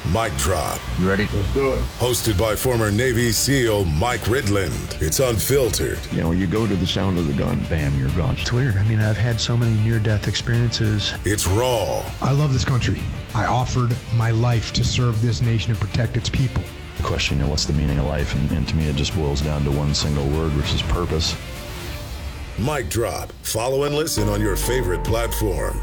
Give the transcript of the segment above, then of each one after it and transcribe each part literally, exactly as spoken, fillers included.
Mic Drop. You ready? Let's do it. Hosted by former Navy SEAL Mike Ridland. It's unfiltered. You know, you go to the sound of the gun, bam, you're gone. It's weird. I mean, I've had so many near-death experiences. It's raw. I love this country. I offered my life to serve this nation and protect its people. Question, you know, what's the meaning of life? And, and to me, it just boils down to one single word, which is purpose. Mic Drop. Follow and listen on your favorite platform.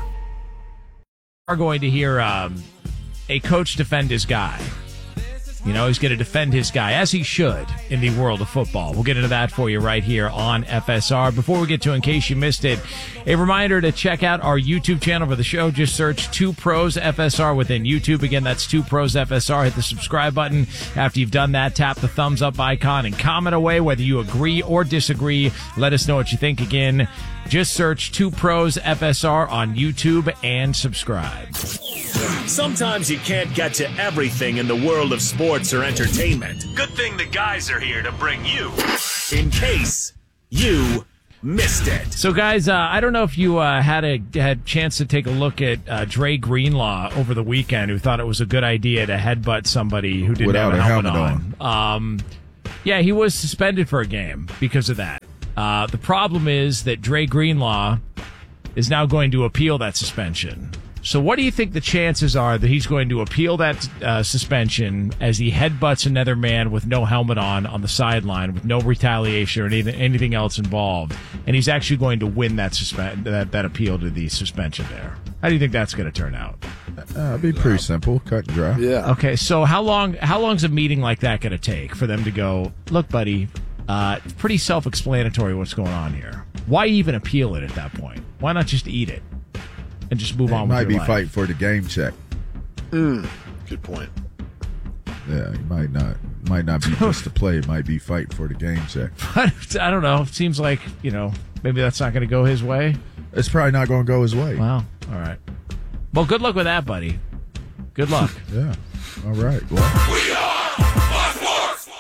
Are going to hear um, a coach defend his guy. You know, he's going to defend his guy, as he should, in the world of football. We'll get into that for you right here on F S R. Before we get to In Case You Missed It, a reminder to check out our YouTube channel for the show. Just search Two Pros F S R within YouTube. Again, that's Two Pros F S R. Hit the subscribe button. After you've done that, tap the thumbs up icon and comment away whether you agree or disagree. Let us know what you think. Again, just search Two Pros F S R on YouTube and subscribe. Sometimes you can't get to everything in the world of sports or entertainment. Good thing the guys are here to bring you In Case You Missed It. So, guys, uh, I don't know if you uh, had a had chance to take a look at uh, Dre Greenlaw over the weekend, who thought it was a good idea to headbutt somebody who didn't Without have a helmet, helmet on. on. Um, yeah, he was suspended for a game because of that. Uh, the problem is that Dre Greenlaw is now going to appeal that suspension. So what do you think the chances are that he's going to appeal that uh, suspension as he headbutts another man with no helmet on on the sideline, with no retaliation or anything, anything else involved, and he's actually going to win that, suspe- that that appeal to the suspension there? How do you think that's going to turn out? Uh, it'd be pretty simple, cut and dry. Yeah. Okay, so how long how long's a meeting like that going to take for them to go, look, buddy, uh, it's pretty self-explanatory what's going on here. Why even appeal it at that point? Why not just eat it? And just move it on with might your be life. fight for the game check. Mm, good point. Yeah, it might not might not be just to play. It might be fight for the game check. But I don't know. It seems like, you know, maybe that's not going to go his way. It's probably not going to go his way. Wow. All right. Well, good luck with that, buddy. Good luck. Yeah. All right. Well. We are Sports.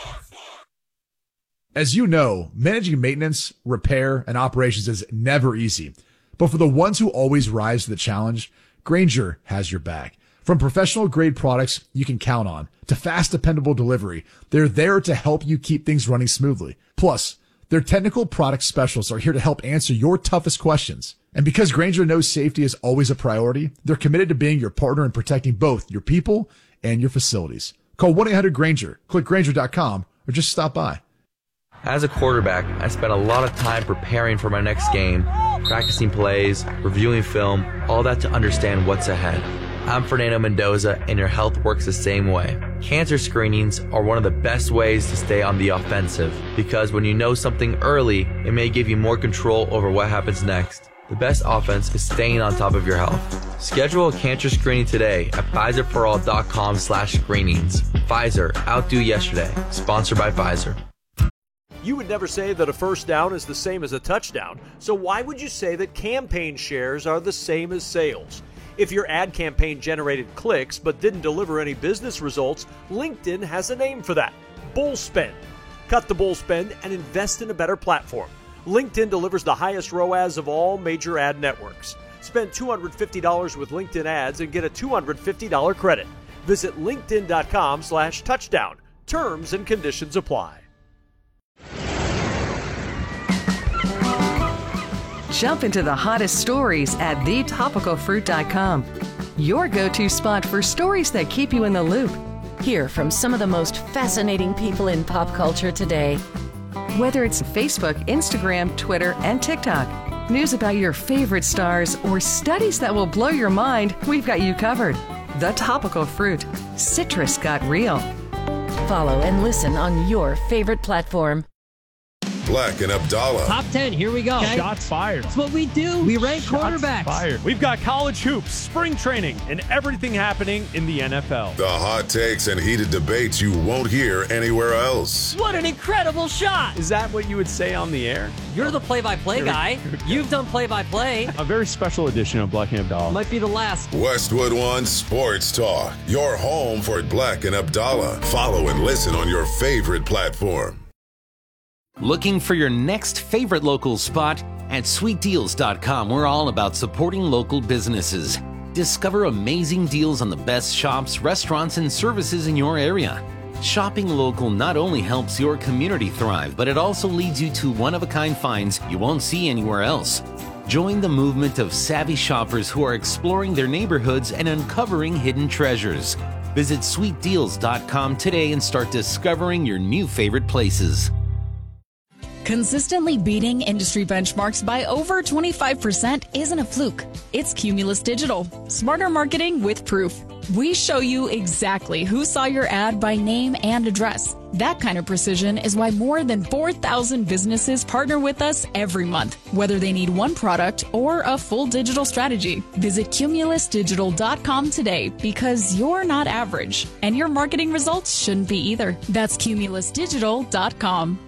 As you know, managing maintenance, repair, and operations is never easy. But for the ones who always rise to the challenge, Grainger has your back. From professional-grade products you can count on to fast, dependable delivery, they're there to help you keep things running smoothly. Plus, their technical product specialists are here to help answer your toughest questions. And because Grainger knows safety is always a priority, they're committed to being your partner in protecting both your people and your facilities. Call one eight hundred Grainger, click Grainger dot com, or just stop by. As a quarterback, I spent a lot of time preparing for my next game, practicing plays, reviewing film, all that to understand what's ahead. I'm Fernando Mendoza, and your health works the same way. Cancer screenings are one of the best ways to stay on the offensive, because when you know something early, it may give you more control over what happens next. The best offense is staying on top of your health. Schedule a cancer screening today at Pfizer for all dot com slash screenings. Pfizer, outdo yesterday. Sponsored by Pfizer. You would never say that a first down is the same as a touchdown, so why would you say that campaign shares are the same as sales? If your ad campaign generated clicks but didn't deliver any business results, LinkedIn has a name for that: bull spend. Cut the bull spend and invest in a better platform. LinkedIn delivers the highest R O A S of all major ad networks. Spend two hundred fifty dollars with LinkedIn ads and get a two hundred fifty dollars credit. Visit linkedin dot com slash touchdown. Terms and conditions apply. Jump into the hottest stories at the topical fruit dot com. Your go-to spot for stories that keep you in the loop. Hear from some of the most fascinating people in pop culture today. Whether it's Facebook, Instagram, Twitter, and TikTok, news about your favorite stars, or studies that will blow your mind, we've got you covered. The Topical Fruit. Citrus got real. Follow and listen on your favorite platform. Black and Abdallah. Top ten, here we go. Okay. Shots fired. That's what we do. We rank Shots quarterbacks. Fired. We've got college hoops, spring training, and everything happening in the N F L. The hot takes and heated debates you won't hear anywhere else. What an incredible shot. Is that what you would say on the air? You're the play-by-play guy. You've done play-by-play. A very special edition of Black and Abdallah. Might be the last. Westwood One Sports Talk. Your home for Black and Abdallah. Follow and listen on your favorite platform. Looking for your next favorite local spot? At sweet deals dot com, we're all about supporting local businesses. Discover amazing deals on the best shops, restaurants, and services in your area. Shopping local not only helps your community thrive, but it also leads you to one-of-a-kind finds you won't see anywhere else. Join the movement of savvy shoppers who are exploring their neighborhoods and uncovering hidden treasures. Visit sweet deals dot com today and start discovering your new favorite places. Consistently beating industry benchmarks by over twenty-five percent isn't a fluke. It's Cumulus Digital. Smarter marketing with proof. We show you exactly who saw your ad by name and address. That kind of precision is why more than four thousand businesses partner with us every month, whether they need one product or a full digital strategy. Visit Cumulus Digital dot com today because you're not average, and your marketing results shouldn't be either. That's Cumulus Digital dot com.